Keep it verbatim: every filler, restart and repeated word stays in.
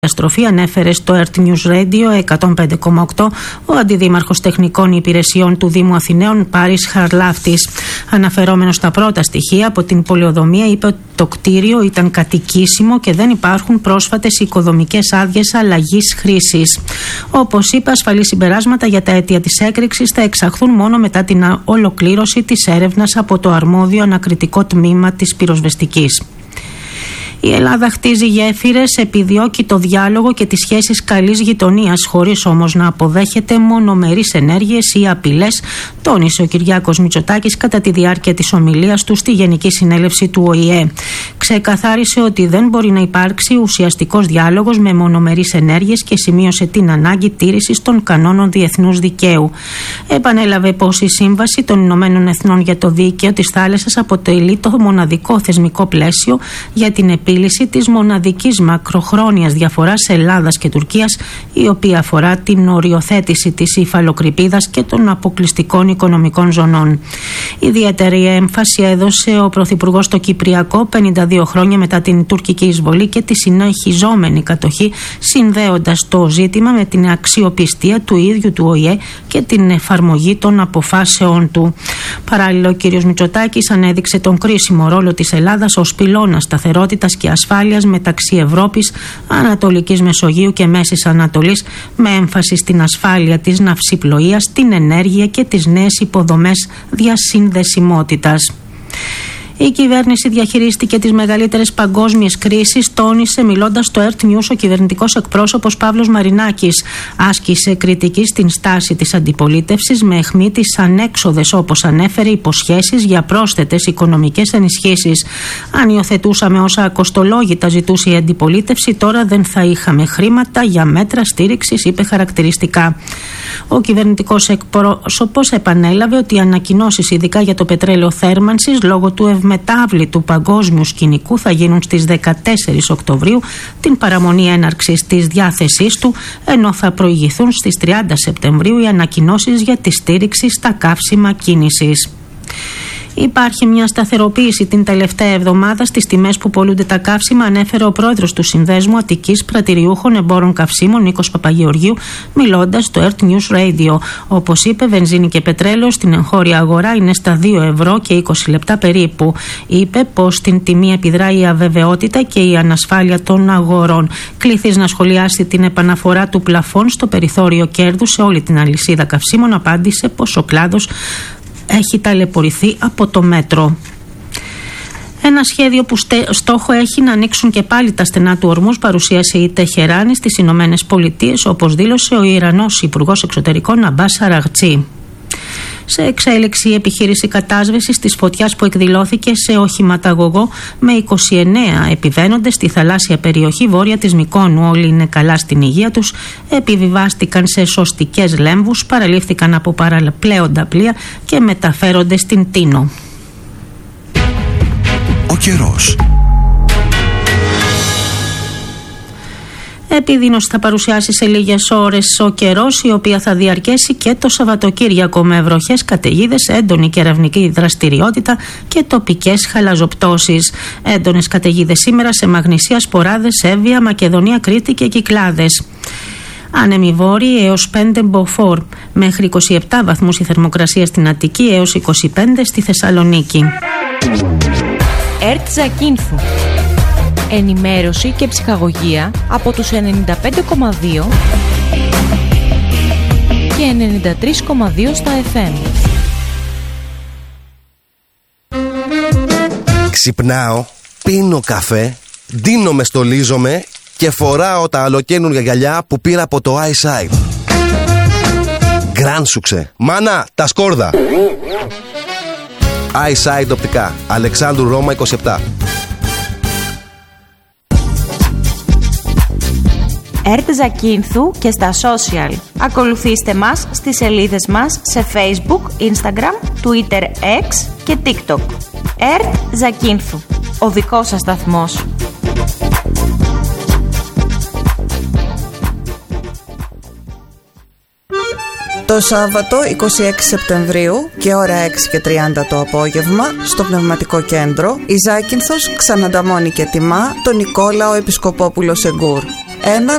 Καταστροφή ανέφερε στο Earth News Radio εκατόν πέντε κόμμα οκτώ ο Αντιδήμαρχος Τεχνικών Υπηρεσιών του Δήμου Αθηναίων Πάρης Χαρλάφτης. Αναφερόμενος στα πρώτα στοιχεία από την πολεοδομία, είπε ότι το κτίριο ήταν κατοικήσιμο και δεν υπάρχουν πρόσφατες οικοδομικές άδειες αλλαγής χρήσης. Όπως είπε, ασφαλή συμπεράσματα για τα αίτια της έκρηξης θα εξαχθούν μόνο μετά την ολοκλήρωση της έρευνας από το αρμόδιο ανακριτικό τμήμα της πυροσβεστικής. Η Ελλάδα χτίζει γέφυρες, επιδιώκει το διάλογο και τις σχέσεις καλής γειτονίας, χωρίς όμως να αποδέχεται μονομερείς ενέργειες ή απειλές, τόνισε ο Κυριάκος Μητσοτάκης κατά τη διάρκεια της ομιλίας του στη Γενική Συνέλευση του Ο Η Ε. Ξεκαθάρισε ότι δεν μπορεί να υπάρξει ουσιαστικός διάλογος με μονομερείς ενέργειες και σημείωσε την ανάγκη τήρησης των κανόνων διεθνούς δικαίου. Επανέλαβε πως η Σύμβαση των Ηνωμένων Εθνών για το Δίκαιο της Θάλασσας αποτελεί το μοναδικό θεσμικό πλαίσιο για την επίλυση της μοναδικής μακροχρόνιας διαφοράς Ελλάδας και Τουρκίας, η οποία αφορά την οριοθέτηση της υφαλοκρηπίδας και των αποκλειστικών οικονομικών ζωνών. Ιδιαίτερη έμφαση έδωσε ο Πρωθυπουργός στο Κυπριακό πενήντα δύο χρόνια μετά την τουρκική εισβολή και τη συνεχιζόμενη κατοχή, συνδέοντας το ζήτημα με την αξιοπιστία του ίδιου του Ο Η Ε και την εφαρμογή των αποφάσεών του. Παράλληλα, ο κ. Μητσοτάκης ανέδειξε τον κρίσιμο ρόλο της Ελλάδας ως πυλώνα σταθερότητας και ασφάλειας μεταξύ Ευρώπης, Ανατολικής Μεσογείου και Μέσης Ανατολής, με έμφαση στην ασφάλεια της ναυσιπλοείας, την ενέργεια και τις νέες υποδομές διασυνδεσιμότητας. Η κυβέρνηση διαχειρίστηκε τις μεγαλύτερες παγκόσμιες κρίσεις, τόνισε μιλώντας στο Earth News ο κυβερνητικός εκπρόσωπος Παύλος Μαρινάκης. Άσκησε κριτική στην στάση της αντιπολίτευσης με αιχμή τις ανέξοδες, όπως ανέφερε, υποσχέσεις για πρόσθετες οικονομικές ενισχύσεις. Αν υιοθετούσαμε όσα κοστολόγητα ζητούσε η αντιπολίτευση, τώρα δεν θα είχαμε χρήματα για μέτρα στήριξης, είπε χαρακτηριστικά. Ο κυβερνητικός εκπρόσωπος επανέλαβε ότι οι ανακοινώσεις, ειδικά για το πετρέλαιο θέρμανσης, λόγω του ευμετάβλητου παγκόσμιου σκηνικού, θα γίνουν στις δεκατέσσερις Οκτωβρίου, την παραμονή έναρξης της διάθεσής του, ενώ θα προηγηθούν στις τριάντα Σεπτεμβρίου οι ανακοινώσεις για τη στήριξη στα καύσιμα κίνησης. Υπάρχει μια σταθεροποίηση την τελευταία εβδομάδα στις τιμές που πωλούνται τα καύσιμα, ανέφερε ο πρόεδρος του Συνδέσμου Αττικής Πρατηριούχων Εμπόρων Καυσίμων, Νίκος Παπαγεωργίου, μιλώντας στο Earth News Radio. Όπως είπε, βενζίνη και πετρέλαιο στην εγχώρια αγορά είναι στα δύο ευρώ και είκοσι λεπτά περίπου. Είπε πως στην τιμή επιδράει η αβεβαιότητα και η ανασφάλεια των αγορών. Κληθείς να σχολιάσει την επαναφορά του πλαφών στο περιθώριο κέρδου σε όλη την αλυσίδα καυσίμων, απάντησε πως ο κλάδος έχει ταλαιπωρηθεί από το μέτρο. Ένα σχέδιο που στόχο έχει να ανοίξουν και πάλι τα στενά του ορμούς παρουσίασε η Τεχεράνη στις Ηνωμένες Πολιτείες, όπως δήλωσε ο Ιρανός Υπουργός Εξωτερικών Αμπάς Αραγτσί. Σε εξέλιξη η επιχείρηση κατάσβεσης της φωτιάς που εκδηλώθηκε σε οχηματαγωγό με είκοσι εννέα επιβαίνοντες στη θαλάσσια περιοχή βόρεια της Μυκόνου. Όλοι είναι καλά στην υγεία τους, επιβιβάστηκαν σε σωστικές λέμβους, παραλήφθηκαν από παραπλέοντα πλοία και μεταφέρονται στην Τίνο. Ο καιρός. Επιδείνωση θα παρουσιάσει σε λίγες ώρες ο καιρός, η οποία θα διαρκέσει και το Σαββατοκύριακο με βροχές, καταιγίδες, έντονη κεραυνική δραστηριότητα και τοπικές χαλαζοπτώσεις. Έντονες καταιγίδες σήμερα σε Μαγνησία, Σποράδες, Εύβοια, Μακεδονία, Κρήτη και Κυκλάδες. Άνεμοι βόρειοι έως πέντε μποφόρ. Μέχρι είκοσι επτά βαθμούς η θερμοκρασία στην Αττική, έως είκοσι πέντε στη Θεσσαλονίκη. Ερτ Ζακίνθου. Ενημέρωση και ψυχαγωγία από τους ενενήντα πέντε κόμμα δύο και ενενήντα τρία κόμμα δύο στα εφ εμ. Ξυπνάω, πίνω καφέ, ντύνομαι, στολίζομαι και φοράω τα αλοκαίνουργια γυαλιά που πήρα από το Eyesight. Γκράνσουξε. Μάνα, τα σκόρδα. Eyesight οπτικά. Αλεξάνδρου Ρώμα είκοσι επτά. Ερτ Ζακίνθου και στα social. Ακολουθήστε μας στις σελίδες μας σε Facebook, Instagram, Twitter, X και TikTok. Ερτ Ζακίνθου. Ο δικός σας σταθμός. Το Σάββατο είκοσι έξι Σεπτεμβρίου και ώρα έξι και τριάντα το απόγευμα στο Πνευματικό Κέντρο η Ζάκυνθος ξανανταμώνει και τιμά τον Νικόλαο Επισκοπόπουλο Σεγκούρ. Ένα